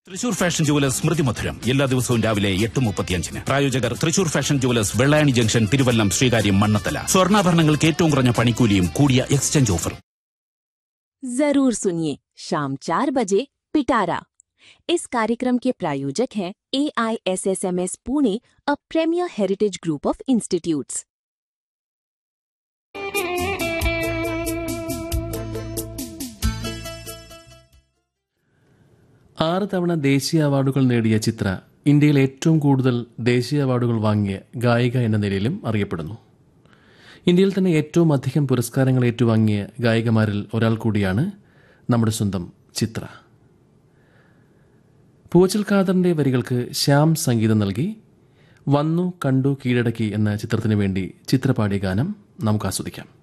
Thrissur fashion jewellers സ്മൃതി മധുരം എല്ലാ ദിവസവും രാവിലെ 8:35. പ്രായോജകർ Thrissur fashion jewellers, Vellayani junction, Thiruvallam, Sreekaryam, Mannathala. സ്വർണ്ണാഭരണങ്ങൾക്ക് ഏറ്റവും കുറഞ്ഞ പണിക്കൂലിയും കൂടിയ എക്സ്ചേഞ്ച് ഓഫറും. जरूर सुनिए शाम 4 बजे पिटारा। इस कार्यक्रम के प्रायोजक हैं AISSMS Pune, a premiere heritage group of institutes. 6 തവണ ദേശീയ അവാർഡുകൾ നേടിയ ചിത്ര ഇന്ത്യയിൽ ഏറ്റവും കൂടുതൽ ദേശീയ അവാർഡുകൾ വാങ്ങിയ ഗായിക എന്ന നിലയിലും അറിയപ്പെടുന്നു. ഇന്ത്യയിൽ തന്നെ ഏറ്റവും അധികം പുരസ്കാരങ്ങൾ ഏറ്റുവാങ്ങിയ ഗായികമാരിൽ ഒരാൾ കൂടിയാണ് നമ്മുടെ സ്വന്തം ചിത്ര. പൂച്ചൽ ഖാദറിന്റെ വരികൾക്ക് ശ്യാം സംഗീതം നൽകി വന്നു കണ്ടു കീഴടക്കി എന്ന ചിത്രത്തിനു വേണ്ടി ചിത്ര പാടിയ ഗാനം നമുക്ക് ആസ്വദിക്കാം.